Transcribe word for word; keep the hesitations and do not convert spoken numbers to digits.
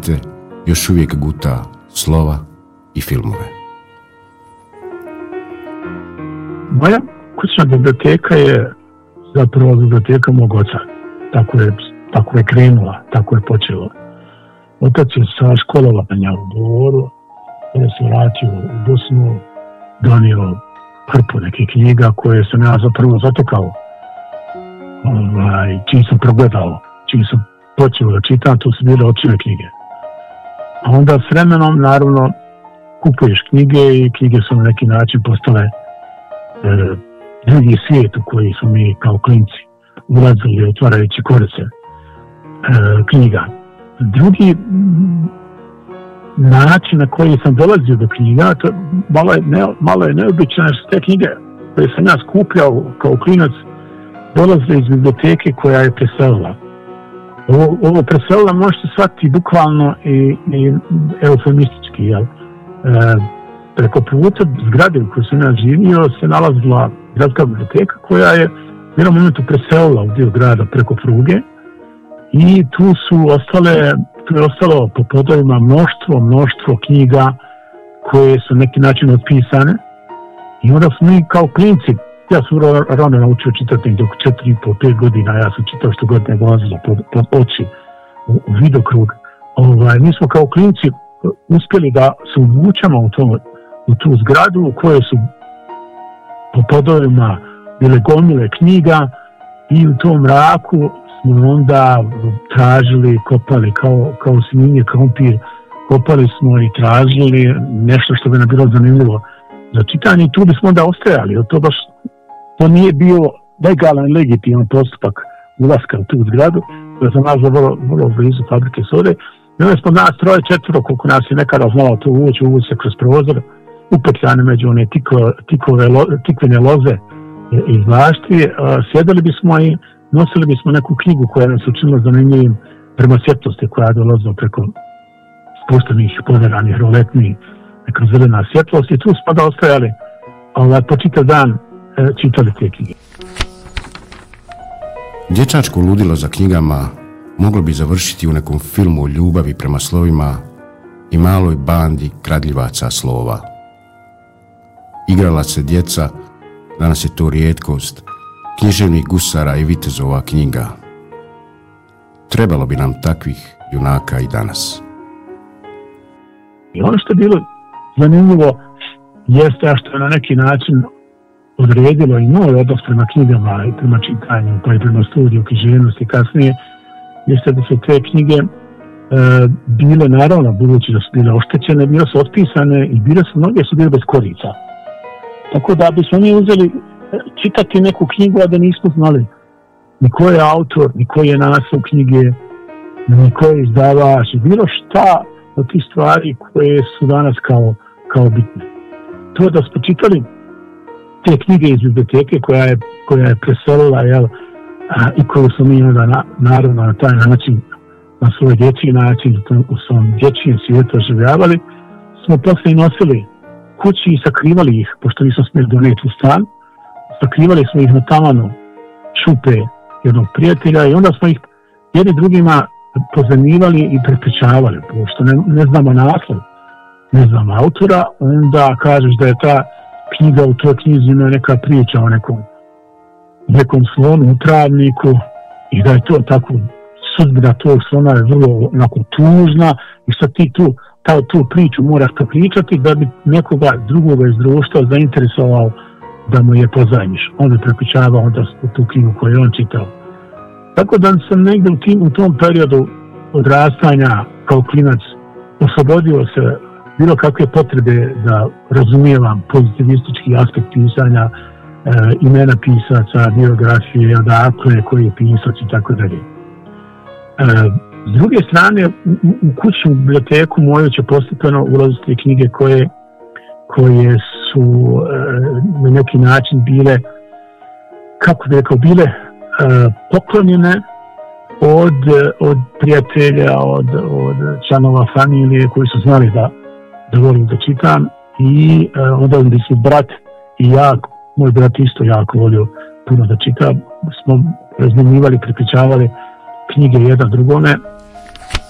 dijete još uvijek guta slova i filmove. Moja kućna biblioteka je zapravo biblioteka mog oca. Tako je, tako je krenula, tako je počelo. Otac je sa školovanja u Boru, kada se vratio u Bosnu, donio hrpu nekih knjiga koje sam ja zapravo zatekao. Ovaj, čim sam progledao, čim sam počeo da čitam, to su bile očine knjige. A onda s vremenom, naravno, kupuješ knjige i knjige su na neki način postale e, drugi svijet u koji su mi kao klinci ulazili otvarajući korice e, knjiga. Drugi m, način na koji sam dolazio do knjiga, to malo je, ne, malo je neobično, jer su te knjige koje sam ja skupljao kao klinac dolazile iz biblioteke koja je preselila. Ovo, ovo preselila možete shvatiti bukvalno i, i eufemistički, jel? E, preko puta zgrade u kojoj sam ja živio se nalazila gradska biblioteka koja je u jednom momentu preselila u dio grada preko pruge i tu su ostale, tu je ostalo po podovima mnoštvo, mnoštvo knjiga koje su na neki način otpisane i onda smo mi kao klinci, ja sam rano naučio čitati dok četiri i po, pet godina, ja sam čitao što god ne dolazilo pod, pod oči u, u vidokrug. Ovaj, mi smo kao klinci uspjeli da se uvučemo u, to, u tu zgradu u kojoj su po podovima bile gomile knjiga i u tom mraku smo onda tražili, kopali kao, kao svinje, krompir, kopali smo i tražili nešto što bi nam bilo zanimljivo za čitanje i tu bismo onda ostajali. To baš to nije bio legalan, legitiman postupak ulaska u tu zgradu, koja sam nazvao vrlo, vrlo blizu fabrike sode. I onda smo nas troje, četvro, koliko nas je nekada znalo to uvući, uvući se kroz prozor, upetljane među one tiko, tikove, lo, tikvene loze iz vlaštvi. Sjedali bismo i nosili bismo neku knjigu koja nam se učinila zanimljivim prema svjetlosti koja je dolazila preko spuštenih, poderanih, roletnih, neka zelena svjetlost i tu smo da ostajali ovaj, po čitav dan čitali te knjige. Dječačko ludilo za knjigama moglo bi završiti u nekom filmu o ljubavi prema slovima i maloj bandi kradljivaca slova. Igrala se djeca, danas je to rijetkost, književnih gusara i vitezova knjiga. Trebalo bi nam takvih junaka i danas. I ono što je bilo zanimljivo jeste što je na neki način odredilo i moj odnos prema knjigama i prema čitanju, pa i prema studiju književnosti kasnije, jeste da su te knjige e, bile, naravno, budući da su bile oštećene, bile su otpisane i bile su, mnoge su bile bez korica. Tako da bismo mi uzeli čitati neku knjigu, a da nismo znali ni ko je autor, ni ko je naslov knjige, ni ko je izdavač, i bilo šta od tih stvari koje su danas kao, kao bitne. To da smo čitali te knjige iz biblioteke koja je, koja je preselila, jel, a, i koju smo mi onda na, naravno na taj način, na svoj dječji način, u svom dječjem svijetu oživljavali, smo posle i nosili kući i sakrivali ih, pošto nismo smjeli donijeti u stan, sakrivali smo ih na tavanu šupe jednog prijatelja i onda smo ih jedni drugima pozanimali i prepričavali, pošto ne, ne znamo naslov, ne znamo autora, onda kažeš da je ta knjiga u toj knjizi ima neka priča o nekom, nekom slonu u travniku i da je to tako, sudbina tog slona je vrlo onako tužna i sad ti tu, ta, tu priču moraš pričati da bi nekoga drugoga iz društva zainteresovao da mu je pozajmiš. On bi prepričavao onda tu knjigu koju je on čitao. Tako da sam negdje u, tim, u tom periodu odrastanja kao klinac oslobodio se bilo kakve potrebe da razumijevam pozitivistički aspekt pisanja, e, imena pisaca, biografije, odakle, koji je pisac i tako dalje. S druge strane, u, u kućnu biblioteku moju će postepeno ulaziti knjige koje, koje su e, na neki način bile, kako bi rekao, bile e, poklonjene od, od prijatelja, od, od članova familije koji su znali da da volim da čitam i e, onda bi se brat i ja, moj brat isto jako volio puno da čita, smo razmenjivali, prepričavali knjige jedan drugome